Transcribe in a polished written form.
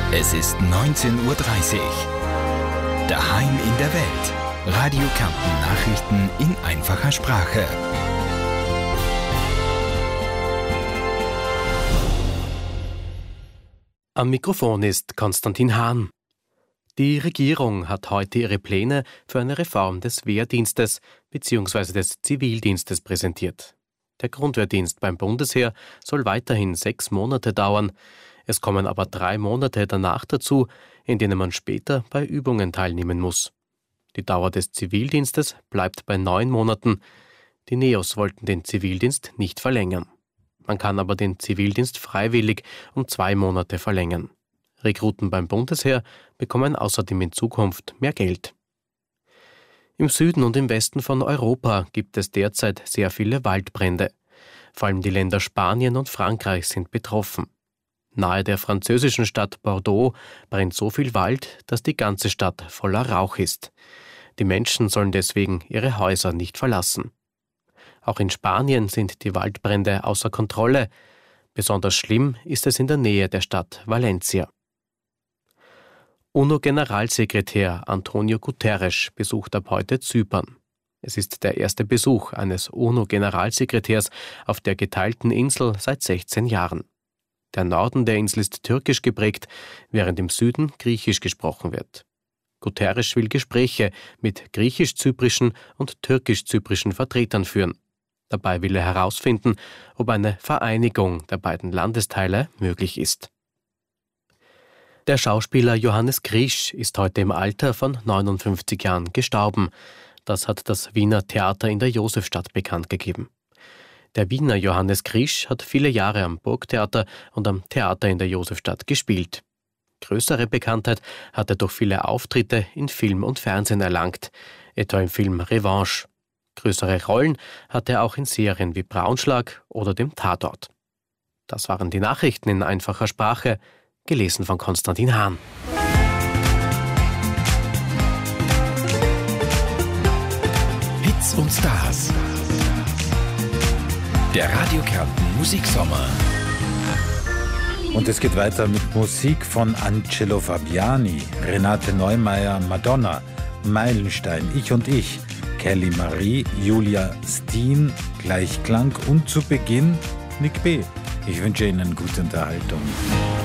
Es ist 19:30 Uhr. Daheim in der Welt. Radio Kärnten Nachrichten in einfacher Sprache. Am Mikrofon ist Konstantin Hahn. Die Regierung hat heute ihre Pläne für eine Reform des Wehrdienstes bzw. des Zivildienstes präsentiert. Der Grundwehrdienst beim Bundesheer soll weiterhin 6 Monate dauern. Es kommen aber 3 Monate danach dazu, in denen man später bei Übungen teilnehmen muss. Die Dauer des Zivildienstes bleibt bei 9 Monaten. Die NEOS wollten den Zivildienst nicht verlängern. Man kann aber den Zivildienst freiwillig um 2 Monate verlängern. Rekruten beim Bundesheer bekommen außerdem in Zukunft mehr Geld. Im Süden und im Westen von Europa gibt es derzeit sehr viele Waldbrände. Vor allem die Länder Spanien und Frankreich sind betroffen. Nahe der französischen Stadt Bordeaux brennt so viel Wald, dass die ganze Stadt voller Rauch ist. Die Menschen sollen deswegen ihre Häuser nicht verlassen. Auch in Spanien sind die Waldbrände außer Kontrolle. Besonders schlimm ist es in der Nähe der Stadt Valencia. UNO-Generalsekretär Antonio Guterres besucht ab heute Zypern. Es ist der erste Besuch eines UNO-Generalsekretärs auf der geteilten Insel seit 16 Jahren. Der Norden der Insel ist türkisch geprägt, während im Süden griechisch gesprochen wird. Guterres will Gespräche mit griechisch-zyprischen und türkisch-zyprischen Vertretern führen. Dabei will er herausfinden, ob eine Vereinigung der beiden Landesteile möglich ist. Der Schauspieler Johannes Krisch ist heute im Alter von 59 Jahren gestorben. Das hat das Wiener Theater in der Josefstadt bekannt gegeben. Der Wiener Johannes Krisch hat viele Jahre am Burgtheater und am Theater in der Josefstadt gespielt. Größere Bekanntheit hat er durch viele Auftritte in Film und Fernsehen erlangt, etwa im Film Revanche. Größere Rollen hat er auch in Serien wie Braunschlag oder dem Tatort. Das waren die Nachrichten in einfacher Sprache, gelesen von Konstantin Hahn. Hits und Stars. Der Radio Kärnten Musiksommer. Und es geht weiter mit Musik von Angelo Fabiani, Renate Neumeier, Madonna, Meilenstein, Ich und Ich, Kelly Marie, Julia Steen, Gleichklang und zu Beginn Nick B. Ich wünsche Ihnen gute Unterhaltung.